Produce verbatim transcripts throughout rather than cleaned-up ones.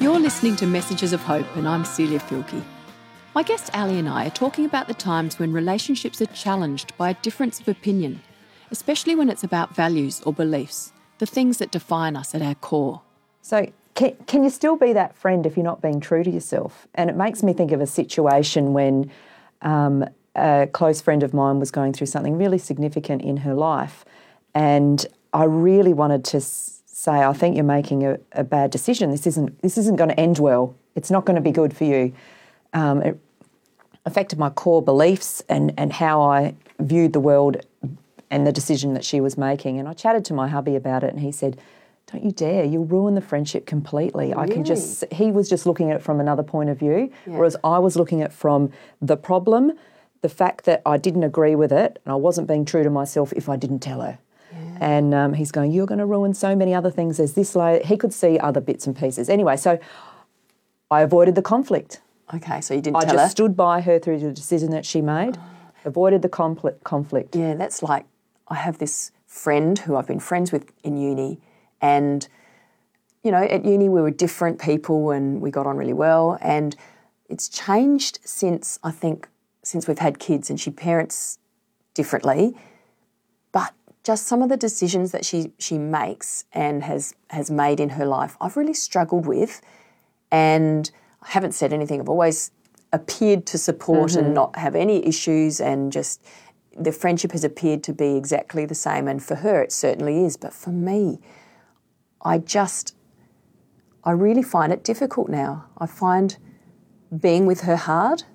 You're listening to Messages of Hope, and I'm Celia Filkey. My guest Ali and I are talking about the times when relationships are challenged by a difference of opinion, especially when it's about values or beliefs, the things that define us at our core. So can, can you still be that friend if you're not being true to yourself? And it makes me think of a situation when um, a close friend of mine was going through something really significant in her life, and I really wanted to say, I think you're making a, a bad decision. This isn't this isn't going to end well. It's not going to be good for you. Um, it affected my core beliefs and, and how I viewed the world and the decision that she was making. And I chatted to my hubby about it, and he said, don't you dare, you'll ruin the friendship completely. Really? I can just, he was just looking at it from another point of view, yeah. Whereas I was looking at it from the problem, the fact that I didn't agree with it, and I wasn't being true to myself if I didn't tell her. Yeah. And um, he's going, you're going to ruin so many other things. There's this layer. He could see other bits and pieces. Anyway, so I avoided the conflict. Okay, so you didn't I tell her? I just stood by her through the decision that she made, oh. avoided the compl- conflict. Yeah, that's like, I have this friend who I've been friends with in uni, and, you know, at uni we were different people and we got on really well, and it's changed since, I think, since we've had kids, and she parents differently, but just some of the decisions that she she makes and has has made in her life, I've really struggled with, and I haven't said anything. I've always appeared to support mm-hmm. and not have any issues, and just the friendship has appeared to be exactly the same, and for her it certainly is, but for me, I just, I really find it difficult now. I find being with her hard,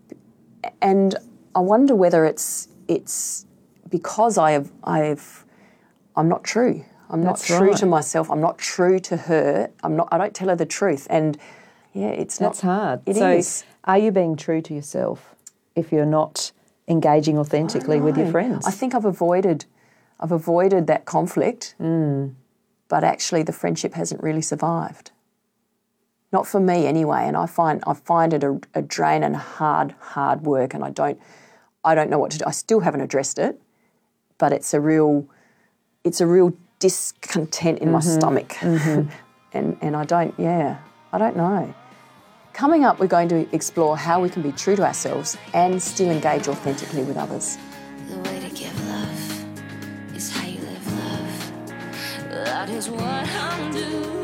and I wonder whether it's it's because I have I've I'm not true. I'm That's not true right. to myself. I'm not true to her. I'm not. I don't tell her the truth, and yeah, it's That's not. hard. It so is. Are you being true to yourself if you're not engaging authentically with your friends? I think I've avoided, I've avoided that conflict, mm. but actually the friendship hasn't really survived. Not for me anyway, and I find I find it a, a drain and hard, hard work, and I don't, I don't know what to do. I still haven't addressed it, but it's a real, it's a real discontent in mm-hmm. my stomach, mm-hmm. and and I don't, yeah, I don't know. Coming up, we're going to explore how we can be true to ourselves and still engage authentically with others. The way to give love is how you live love. That is what I'm doing.